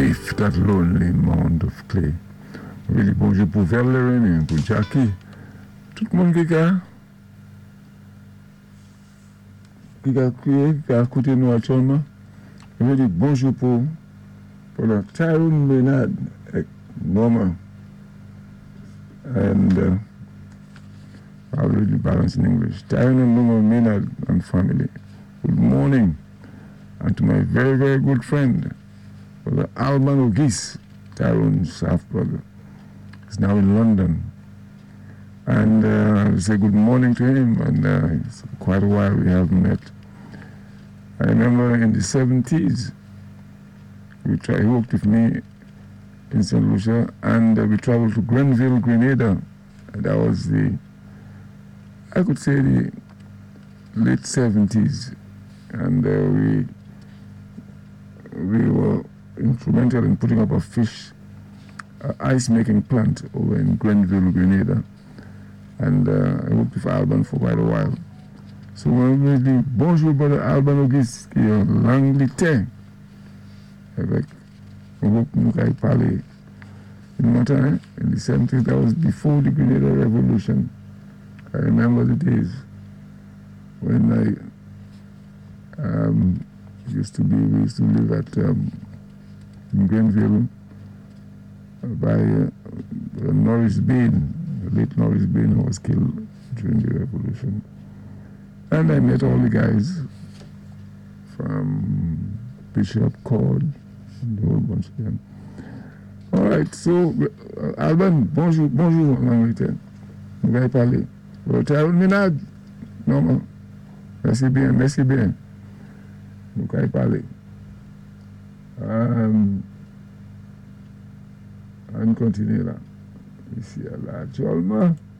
beneath that lonely mound of clay. Je dis bonjour pour Verlaine, pour Jackie, tout le monde qui a crié, qui a écouté nous actuellement. Je dis bonjour pour le Tyrone Bernard, Norma, and I'll really balance in English. Tyrone and Norma Maynard and family, good morning. And to my very, very good friend, Brother Alban Ogis, Tyrone's half brother. He's now in London. And I say good morning to him, and it's quite a while we haven't met. I remember in the 70s, he worked with me in St. Lucia, and we traveled to Grenville, Grenada. And that was I could say the late 70s. And we were instrumental in putting up a ice-making plant over in Grenville, Grenada. And I worked with Alban for quite a while. So when we dis bonjour brother Alban Auguste, qui est en Angleterre, avec on va parler in matin, in the 70s, that was before the Grenada Revolution. I remember the days when we used to live at in Grenville by Norris Bain, the late Norris Bain, who was killed during the revolution. And I met all the guys from Bishop Cord and the whole bunch of them. All right, so Alban, bonjour en Angleterre. Vous allez parler. Tyrone Bernard, non, merci bien. Vous allez parler. On continue là. Ici, là, actuellement.